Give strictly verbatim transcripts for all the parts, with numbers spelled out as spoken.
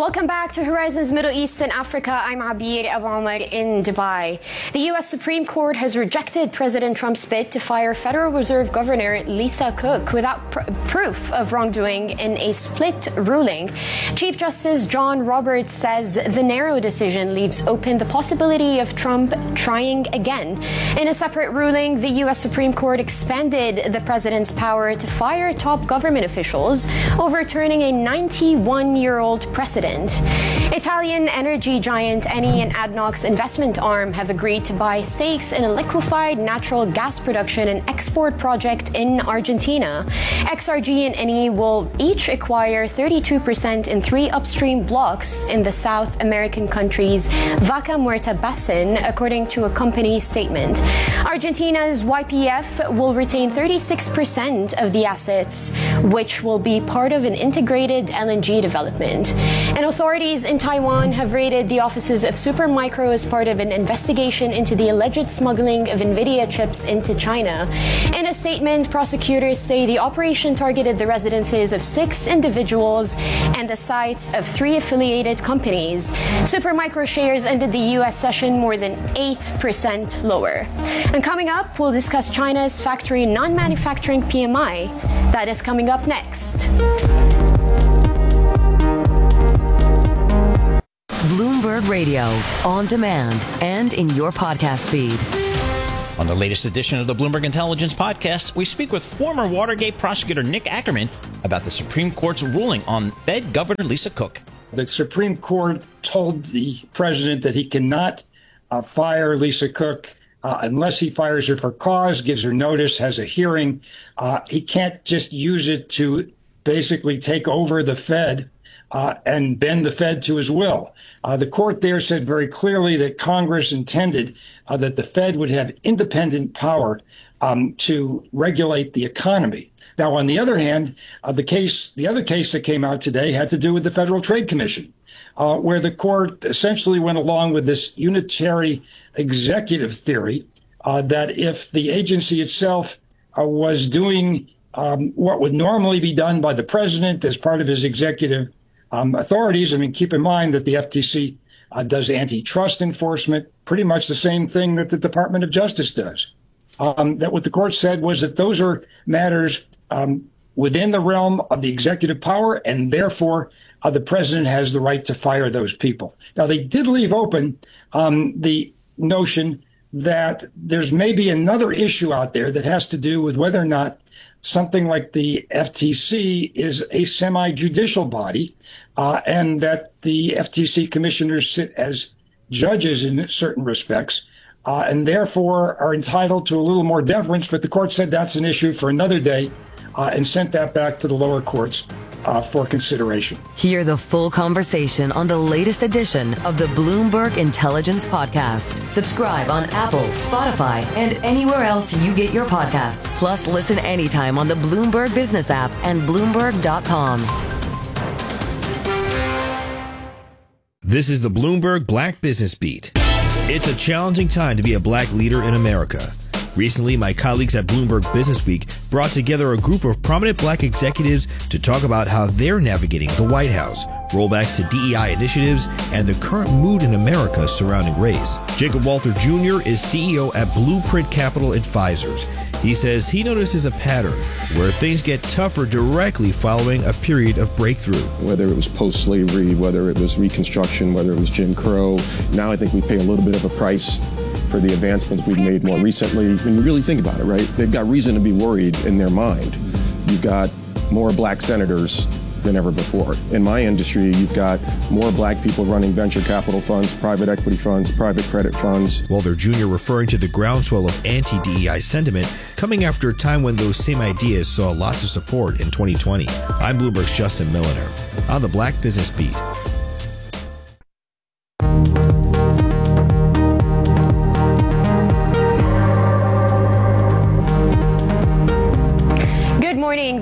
Welcome back to Horizons Middle East and Africa. I'm Abir Abu Omar in Dubai. The U S Supreme Court has rejected President Trump's bid to fire Federal Reserve Governor Lisa Cook without pr- proof of wrongdoing in a split ruling. Chief Justice John Roberts says the narrow decision leaves open the possibility of Trump trying again. In a separate ruling, the U S Supreme Court expanded the president's power to fire top government officials, overturning a ninety-one-year-old precedent. Italian energy giant Eni and ADNOC's investment arm have agreed to buy stakes in a liquefied natural gas production and export project in Argentina. X R G and Eni will each acquire thirty-two percent in three upstream blocks in the South American country's Vaca Muerta basin, according to a company statement. Argentina's Y P F will retain thirty-six percent of the assets, which will be part of an integrated L N G development. And authorities in Taiwan have raided the offices of Supermicro as part of an investigation into the alleged smuggling of NVIDIA chips into China. In a statement, prosecutors say the operation targeted the residences of six individuals and the sites of three affiliated companies. Supermicro shares ended the U S session more than eight percent lower. And coming up, we'll discuss China's factory non-manufacturing P M I. That is coming up next. Bloomberg Radio, on demand and in your podcast feed. On the latest edition of the Bloomberg Intelligence Podcast, we speak with former Watergate prosecutor Nick Ackerman about the Supreme Court's ruling on Fed Governor Lisa Cook. The Supreme Court told the president that he cannot uh, fire Lisa Cook uh, unless he fires her for cause, gives her notice, has a hearing. Uh, he can't just use it to basically take over the Fed Uh, and bend the Fed to his will. Uh, the court there said very clearly that Congress intended uh, that the Fed would have independent power um, to regulate the economy. Now, on the other hand, uh, the case, the other case that came out today had to do with the Federal Trade Commission, uh, where the court essentially went along with this unitary executive theory uh, that if the agency itself uh, was doing um, what would normally be done by the president as part of his executive Um, authorities, I mean, keep in mind that the F T C uh, does antitrust enforcement, pretty much the same thing that the Department of Justice does. Um, that what the court said was that those are matters um, within the realm of the executive power, and therefore uh, the president has the right to fire those people. Now, they did leave open um, the notion that there's maybe another issue out there that has to do with whether or not something like the F T C is a semi-judicial body, uh, and that the F T C commissioners sit as judges in certain respects, uh, and therefore are entitled to a little more deference. But the court said that's an issue for another day, uh, and sent that back to the lower courts uh, for consideration. Hear the full conversation on the latest edition of the Bloomberg Intelligence Podcast. Subscribe on Apple, Spotify, and anywhere else you get your podcasts. Plus, listen anytime on the Bloomberg Business app and Bloomberg dot com. This is the Bloomberg Black Business Beat. It's a challenging time to be a black leader in America. Recently, my colleagues at Bloomberg Business Week brought together a group of prominent black executives to talk about how they're navigating the White House, rollbacks to D E I initiatives, and the current mood in America surrounding race. Jacob Walter Junior is C E O at Blueprint Capital Advisors. He says he notices a pattern where things get tougher directly following a period of breakthrough. Whether it was post-slavery, whether it was Reconstruction, whether it was Jim Crow, now I think we pay a little bit of a price for the advancements we've made more recently. When you really think about it, right? They've got reason to be worried in their mind. You've got more black senators than ever before. In my industry, you've got more black people running venture capital funds, private equity funds, private credit funds. Walter Junior referring to the groundswell of anti-D E I sentiment coming after a time when those same ideas saw lots of support in twenty twenty. I'm Bloomberg's Justin Milliner on the Black Business Beat.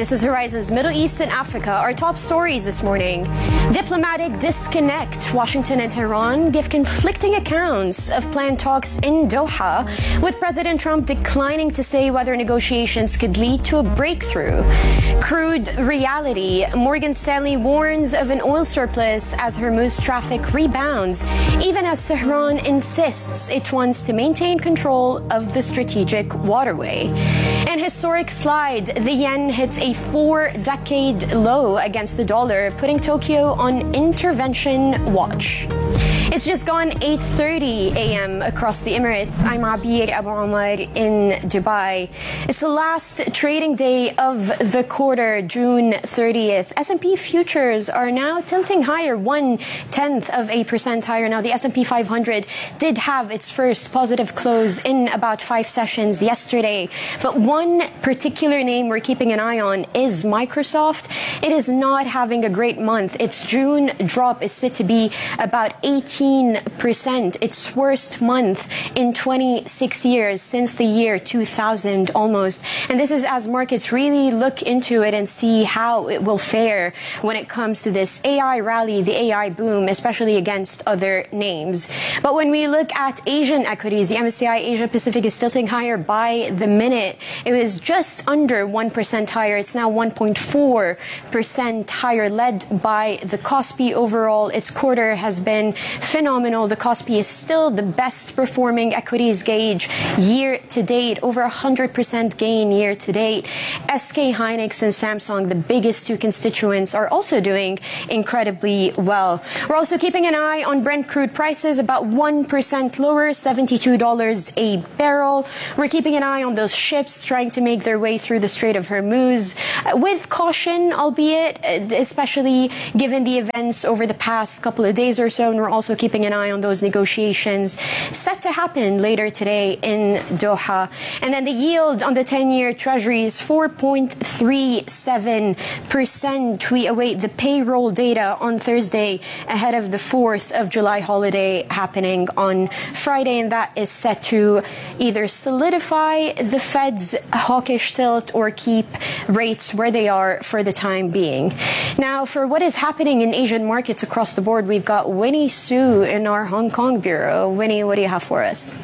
This is Horizon's Middle East and Africa. Our top stories this morning. Diplomatic disconnect. Washington and Tehran give conflicting accounts of planned talks in Doha, with President Trump declining to say whether negotiations could lead to a breakthrough. Crude reality. Morgan Stanley warns of an oil surplus as Hormuz traffic rebounds, even as Tehran insists it wants to maintain control of the strategic waterway. And historic slide. The yen hits a four-decade low against the dollar, putting Tokyo on intervention watch. It's just gone eight thirty a.m. across the Emirates. I'm Abir Abu Omar in Dubai. It's the last trading day of the quarter, June thirtieth. S and P futures are now tilting higher, one-tenth of a percent higher. Now, the S and P five hundred did have its first positive close in about five sessions yesterday. But one particular name we're keeping an eye on is Microsoft. It is not having a great month. Its June drop is set to be about eighteen percent, its worst month in twenty-six years, since the year two thousand almost. And this is as markets really look into it and see how it will fare when it comes to this A I rally, the A I boom, especially against other names. But when we look at Asian equities, the M S C I Asia Pacific is tilting higher by the minute. It was just under one percent higher. It's now one point four percent higher, led by the Kospi overall. Its quarter has been phenomenal. The Kospi is still the best performing equities gauge year to date, over one hundred percent gain year to date. S K Hynix and Samsung, the biggest two constituents, are also doing incredibly well. We're also keeping an eye on Brent crude prices, about one percent lower, seventy-two dollars a barrel. We're keeping an eye on those ships trying to make their way through the Strait of Hormuz uh, with caution, albeit, uh, especially given the events over the past couple of days or so. And we're also keeping an eye on those negotiations set to happen later today in Doha. And then the yield on the ten-year Treasury is four point three seven percent. We await the payroll data on Thursday ahead of the fourth of July holiday happening on Friday, and that is set to either solidify the Fed's hawkish tilt or keep rates where they are for the time being. Now, for what is happening in Asian markets across the board, we've got Winnie Su in our Hong Kong bureau. Winnie, what do you have for us?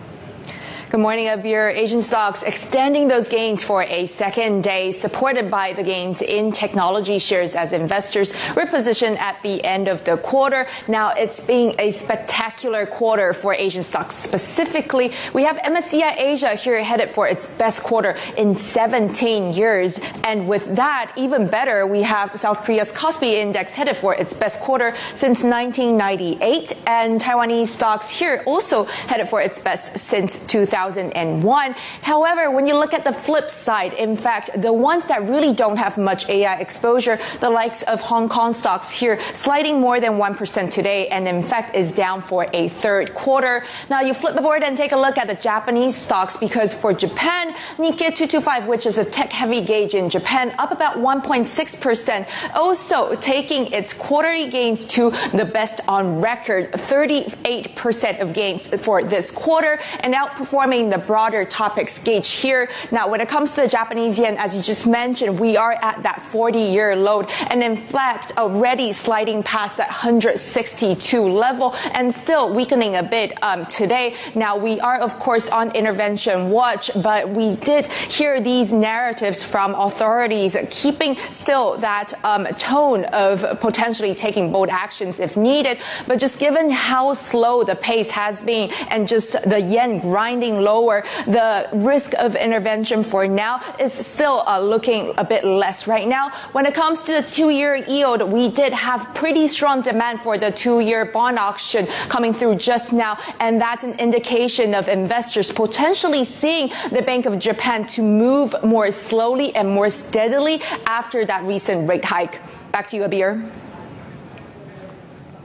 Good morning, Abir. Asian stocks extending those gains for a second day, supported by the gains in technology shares as investors reposition at the end of the quarter. Now, it's been a spectacular quarter for Asian stocks. Specifically, we have M S C I Asia here headed for its best quarter in seventeen years. And with that, even better, we have South Korea's Kospi index headed for its best quarter since nineteen ninety-eight. And Taiwanese stocks here also headed for its best since two thousand one. However, when you look at the flip side, in fact, the ones that really don't have much A I exposure, the likes of Hong Kong stocks here sliding more than one percent today, and in fact is down for a third quarter. Now you flip the board and take a look at the Japanese stocks, because for Japan, Nikkei two twenty-five, which is a tech-heavy gauge in Japan, up about one point six percent, also taking its quarterly gains to the best on record, thirty-eight percent of gains for this quarter, and outperforming the broader topics gauge here. Now, when it comes to the Japanese yen, as you just mentioned, we are at that forty-year low, and in fact, already sliding past that one hundred sixty-two level and still weakening a bit um, today. Now, we are, of course, on intervention watch, but we did hear these narratives from authorities keeping still that um, tone of potentially taking bold actions if needed. But just given how slow the pace has been and just the yen grinding lower, the risk of intervention for now is still uh, looking a bit less right now. When it comes to the two-year yield, we did have pretty strong demand for the two-year bond auction coming through just now, and that's an indication of investors potentially seeing the Bank of Japan to move more slowly and more steadily after that recent rate hike. Back to you, Abir.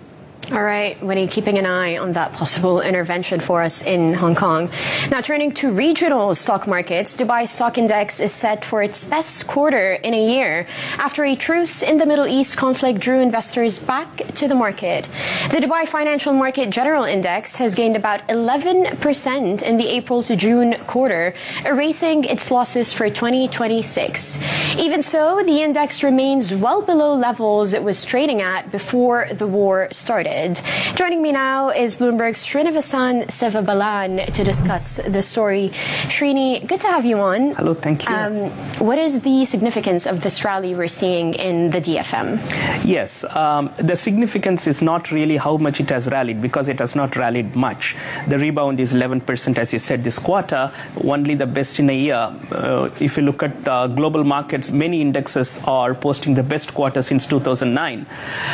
All right, Winnie, keeping an eye on that possible intervention for us in Hong Kong. Now, turning to regional stock markets, Dubai Stock Index is set for its best quarter in a year after a truce in the Middle East conflict drew investors back to the market. The Dubai Financial Market General Index has gained about eleven percent in the April to June quarter, erasing its losses for twenty twenty-six. Even so, the index remains well below levels it was trading at before the war started. Joining me now is Bloomberg's Srinivasan Sivabalan to discuss the story. Srini, good to have you on. Hello, thank you. Um, what is the significance of this rally we're seeing in the D F M? Yes, um, the significance is not really how much it has rallied, because it has not rallied much. The rebound is eleven percent, as you said, this quarter, only the best in a year. Uh, if you look at uh, global markets, many indexes are posting the best quarter since two thousand nine.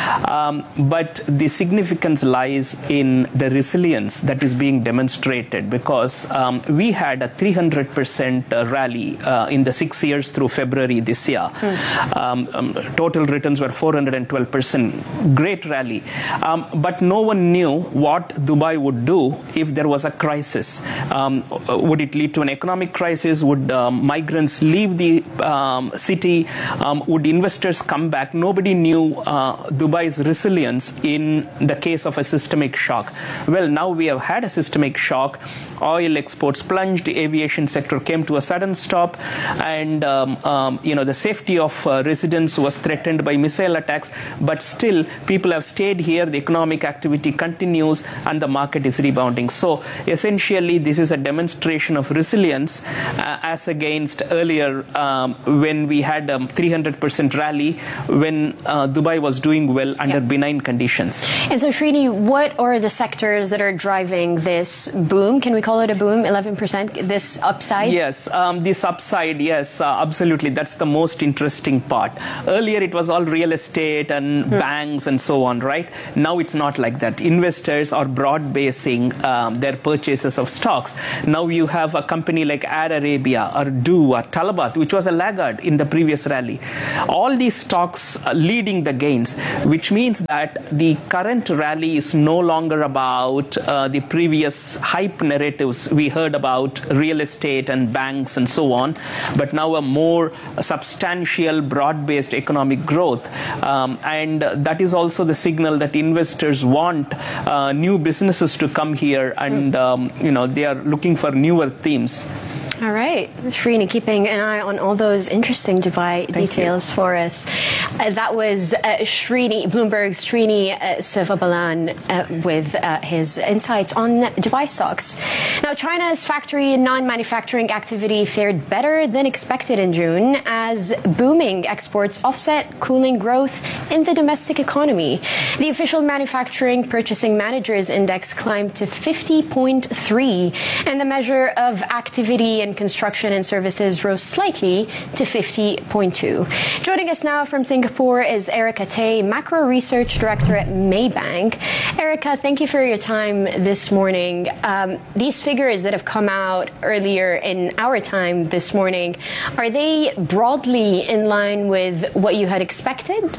Um, but the significance lies in the resilience that is being demonstrated, because um, we had a three hundred percent rally uh, in the six years through February this year. Mm. Um, um, total returns were four hundred twelve percent. Great rally. Um, but no one knew what Dubai would do if there was a crisis. Um, would it lead to an economic crisis? Would um, migrants leave the um, city? Um, would investors come back? Nobody knew uh, Dubai's resilience in the case of a systemic shock. Well, now we have had a systemic shock. Oil exports plunged, the aviation sector came to a sudden stop, and um, um, you know the safety of uh, residents was threatened by missile attacks. But still, people have stayed here. The economic activity continues, and the market is rebounding. So essentially, this is a demonstration of resilience uh, as against earlier um, when we had a three hundred percent rally when uh, Dubai was doing well under yeah. benign conditions. And so, Srini, what are the sectors that are driving this boom? Can we call it a boom, eleven percent, this upside? Yes, um, this upside, yes, uh, absolutely. That's the most interesting part. Earlier, it was all real estate and hmm. banks and so on, right? Now it's not like that. Investors are broad-basing um, their purchases of stocks. Now you have a company like Air Arabia or Do or Talabat, which was a laggard in the previous rally. All these stocks are leading the gains, which means that the current rally is no longer about uh, the previous hype narratives we heard about real estate and banks and so on, but now a more substantial, broad-based economic growth. Um, and that is also the signal that investors want uh, new businesses to come here, and um, you know they are looking for newer themes. All right, Srini, keeping an eye on all those interesting Dubai Thank details you. for us. Uh, that was uh, Srini, Bloomberg's Srini uh, Sivabalan uh, with uh, his insights on Dubai stocks. Now, China's factory and non-manufacturing activity fared better than expected in June as booming exports offset cooling growth in the domestic economy. The official Manufacturing Purchasing Managers Index climbed to fifty point three, and the measure of activity and construction and services rose slightly to fifty point two. Joining us now from Singapore is Erica Tay, Macro Research Director at Maybank. Erica, thank you for your time this morning. Um, these figures that have come out earlier in our time this morning, are they broadly in line with what you had expected?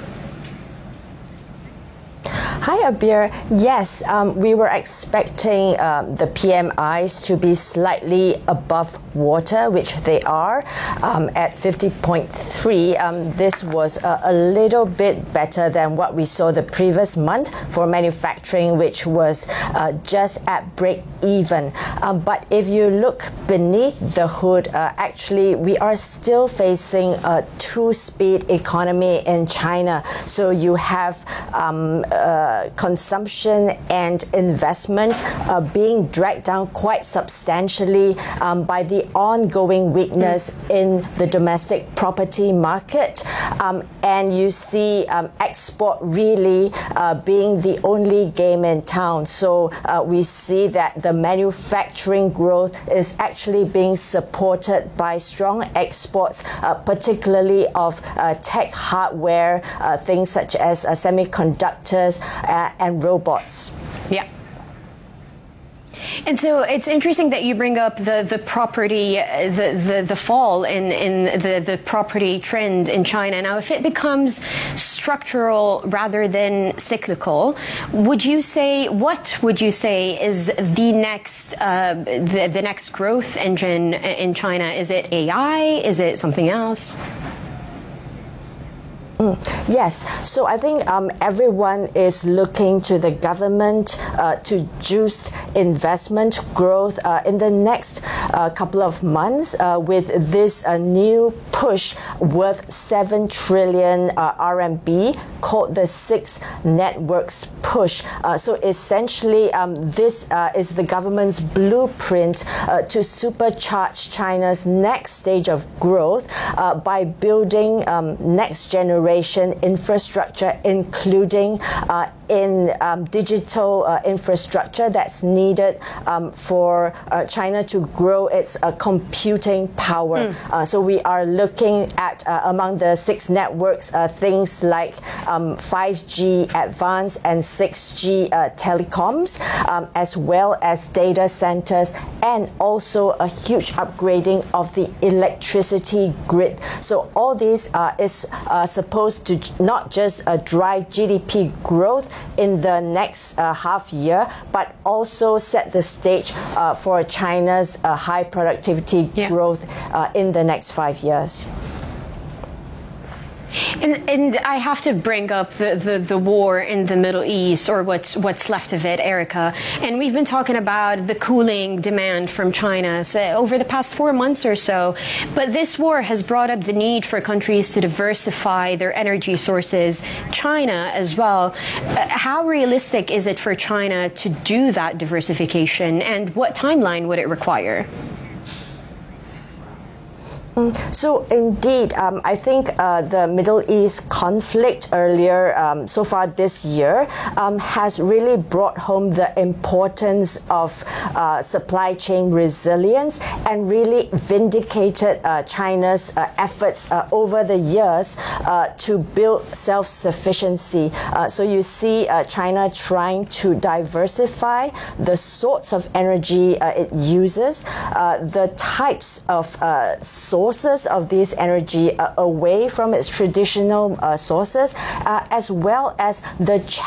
Hi, Abir. Yes, um, we were expecting um, the P M Is to be slightly above water, which they are, um, at fifty point three. Um, this was a, a little bit better than what we saw the previous month for manufacturing, which was uh, just at break even. Um, but if you look beneath the hood, uh, actually, we are still facing a two-speed economy in China. So you have um, uh, consumption and investment uh, being dragged down quite substantially um, by the ongoing weakness mm. in the domestic property market. Um, and you see um, export really uh, being the only game in town. So uh, we see that the manufacturing growth is actually being supported by strong exports, uh, particularly of uh, tech hardware, uh, things such as uh, semiconductors uh, and robots. Yeah. And so it's interesting that you bring up the, the property, the, the, the fall in, in the, the property trend in China. Now, if it becomes structural rather than cyclical, would you say, what would you say is the next, uh, the, the next growth engine in China? Is it A I? Is it something else? Mm, yes, so I think um, everyone is looking to the government uh, to juice investment growth uh, in the next uh, couple of months uh, with this uh, new push worth seven trillion uh, R M B called the Six Networks Push. Uh, so essentially, um, this uh, is the government's blueprint uh, to supercharge China's next stage of growth uh, by building um, next generation infrastructure, including uh, in um, digital uh, infrastructure that's needed um, for uh, China to grow its uh, computing power. Mm. Uh, so we are looking at, uh, among the six networks, uh, things like um, five G advanced and six G uh, telecoms, um, as well as data centers, and also a huge upgrading of the electricity grid. So all these uh, is uh, supposed to not just uh, drive G D P growth in the next uh, half year, but also set the stage uh, for China's uh, high productivity yeah. growth uh, in the next five years. And, and I have to bring up the, the, the war in the Middle East, or what's what's left of it, Erica. And we've been talking about the cooling demand from China so, over the past four months or so. But this war has brought up the need for countries to diversify their energy sources, China as well. Uh, how realistic is it for China to do that diversification, and what timeline would it require? So indeed, um, I think uh, the Middle East conflict earlier, um, so far this year, um, has really brought home the importance of uh, supply chain resilience and really vindicated uh, China's uh, efforts uh, over the years uh, to build self-sufficiency. Uh, so you see uh, China trying to diversify the sorts of energy uh, it uses, uh, the types of uh, sources sources of this energy uh, away from its traditional uh, sources, uh, as well as the